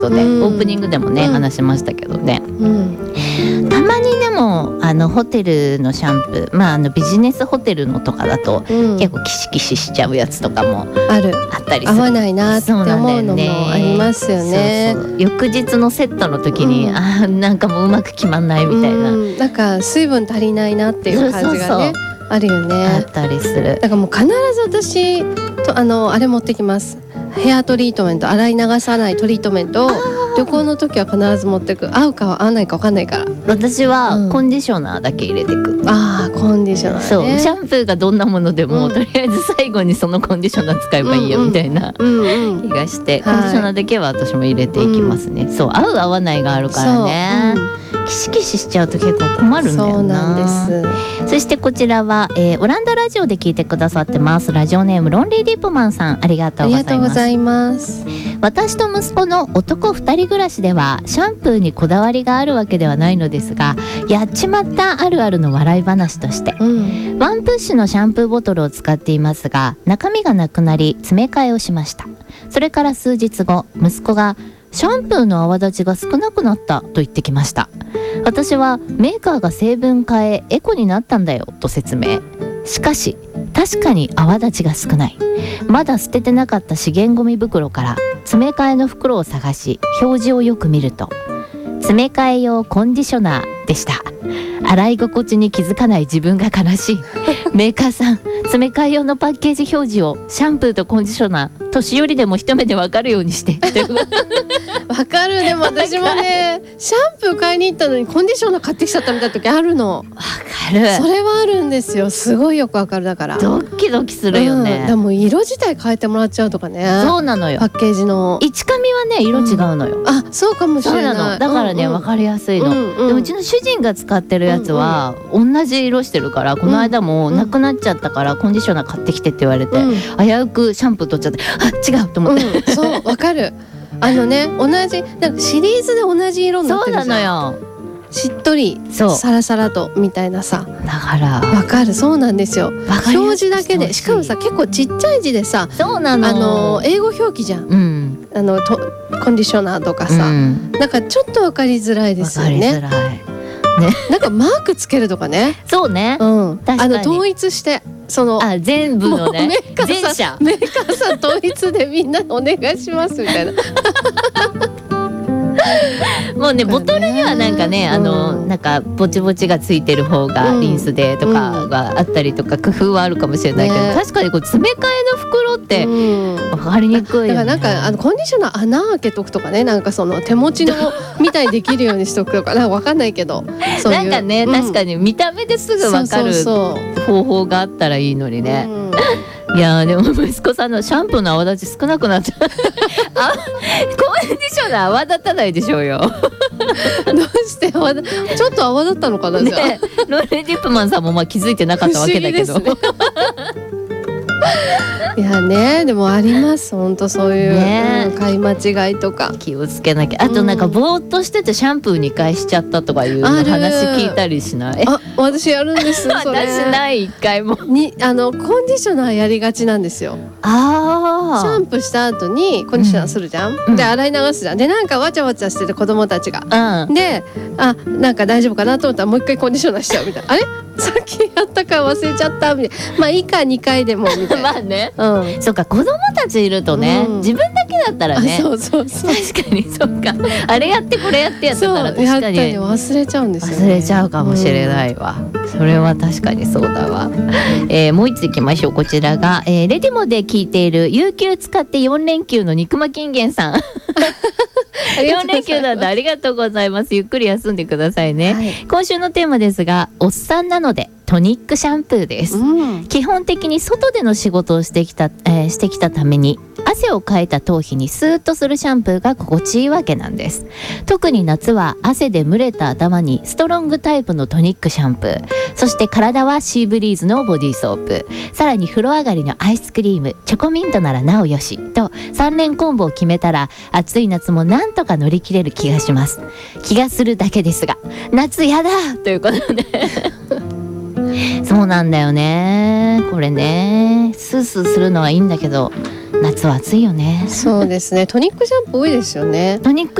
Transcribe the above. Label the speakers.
Speaker 1: トで、オープニングでもね、話しましたけどね、たまにでもホテルのシャンプー、ビジネスホテルのとかだと、結構キシキシしちゃうやつとかもあったりする。
Speaker 2: 合わないなって思うのもありますよね。
Speaker 1: そう翌日のセットの時に、なんかもううまく決まんないみたいな、
Speaker 2: なんか水分足りないなっていう感じがね、あるよね。
Speaker 1: あったりする。
Speaker 2: だからもう必ず私とあれ持ってきます。ヘアトリートメント、洗い流さないトリートメントを旅行の時は必ず持ってく。合うか合わないか分かんないから。
Speaker 1: 私はコンディショナーだけ入れてく。
Speaker 2: コンディショナーね。
Speaker 1: そう、シャンプーがどんなものでも、とりあえず最後にそのコンディショナー使えばいいよみたいな気がして、コンディショナーだけは私も入れていきますね。そう、合う合わないがあるからね。キシキシしちゃうと結構困るんだよな。
Speaker 2: そうなんです。
Speaker 1: そしてこちらは、オランダラジオで聞いてくださってます。ラジオネームロンリーディップマンさん、ありがとうございます。私と息子の男2人暮らしではシャンプーにこだわりがあるわけではないのですが、やっちまったあるあるの笑い話として、ワンプッシュのシャンプーボトルを使っていますが、中身がなくなり詰め替えをしました。それから数日後、息子がシャンプーの泡立ちが少なくなったと言ってきました。私はメーカーが成分変えエコになったんだよと説明。しかし確かに泡立ちが少ない。まだ捨ててなかった資源ゴミ袋から詰め替えの袋を探し、表示をよく見ると詰め替え用コンディショナーでした。洗い心地に気づかない自分が悲しい。メーカーさん、詰め替え用のパッケージ表示をシャンプーとコンディショナー、年寄りでも一目で分かるようにして。
Speaker 2: わかる。でも私もね、シャンプー買いに行ったのにコンディショナー買ってきちゃったみたいな時あるの。わ
Speaker 1: かる。
Speaker 2: それはあるんですよ。すごいよくわかる。だから
Speaker 1: ドキドキするよね。
Speaker 2: でも色自体変えてもらっちゃうとかね。
Speaker 1: そうなのよ。
Speaker 2: パッケージの
Speaker 1: 1紙はね、色違うのよ。
Speaker 2: そうかもしれない。
Speaker 1: そうなの。だからね、分かりやすいの。でもうちの主人が使ってるやつは同じ色してるから、この間もなくなっちゃったからコンディショナー買ってきてって言われて、危うくシャンプー取っちゃって、違うと思って。
Speaker 2: そうわかる。同じなんかシリーズで同じ色になってるじゃん。
Speaker 1: そうなのよ。
Speaker 2: しっとりサラサラとみたいなさ。
Speaker 1: だから
Speaker 2: わかる。そうなんですよ。表示だけで、しかもさ、結構ちっちゃい字でさ、
Speaker 1: そうなの。
Speaker 2: 英語表記じゃん。コンディショナーとかさ、なんかちょっとわかりづらいですよね。
Speaker 1: わかりづらい
Speaker 2: ね。なんかマークつけるとかね。
Speaker 1: そうね。
Speaker 2: 統一して
Speaker 1: 全部のね、全社
Speaker 2: メーカーさん統一でみんなお願いしますみたいな。も
Speaker 1: うね、ボトルにはなんかね、なんかぼちぼちがついてる方がリンスでとかがあったりとか、工夫はあるかもしれないけど、確かにこう詰め替えの袋って分かりにくいよね。
Speaker 2: だからなんかコンディショナー穴開けとくとかね、なんかその手持ちのみたいにできるようにしとくとか、なんか分かんないけど、
Speaker 1: なんかね、確かに見た目ですぐ分かる方法があったらいいのにね。いやでも息子さんのシャンプーの泡立ち少なくなっちゃう。コンディショナー泡立たないでしょうよ。
Speaker 2: どうしてちょっと泡立ったのかな、じゃあ。
Speaker 1: ローレン・ディップマンさんも気づいてなかったわけだけど。
Speaker 2: いやね、でもあります。本当そういう買い間違いとか
Speaker 1: 気をつけなきゃ。あとなんかぼーっとしててシャンプー2回しちゃったとかいう話聞いたりしない？
Speaker 2: 私やるんです。
Speaker 1: 私ない1回も。
Speaker 2: コンディショナーやりがちなんですよ。シャンプーした後にコンディショナーするじゃん。で洗い流すじゃん。でなんかわちゃわちゃしてる子供たちが。でなんか大丈夫かなと思ったらもう1回コンディショナーしちゃうみたいな。あれさっきやったから忘れちゃったみたいな。まあいいか2回でもみたいな。
Speaker 1: まあね。そうか、子供たちいるとね、自分だけだったらね。
Speaker 2: そう
Speaker 1: 確かにそうか。あれやってこれやってやってたら確かに
Speaker 2: 忘れちゃうんですよね。
Speaker 1: 忘れちゃうかもしれないわ。それは確かにそうだわ。もう一ついきましょう。こちらが、レディモで聞いている有給使って4連休の肉巻きんげんさん。4連休なんでありがとうございます。ゆっくり休んでくださいね。今週のテーマですが、おっさんなのでトニックシャンプーです。基本的に外での仕事をしてきたために、汗をかいた頭皮にスーッとするシャンプーが心地いいわけなんです。特に夏は汗で蒸れた頭にストロングタイプのトニックシャンプー、そして体はシーブリーズのボディーソープ、さらに風呂上がりのアイスクリーム、チョコミントならなおよしと3連コンボを決めたら、暑い夏もなんとか乗り切れる気がします。気がするだけですが、夏やだということでそうなんだよね。これね、スースーするのはいいんだけど、 夏は暑いよね。
Speaker 2: そうですね。トニックシャンプー多いですよね。
Speaker 1: トニック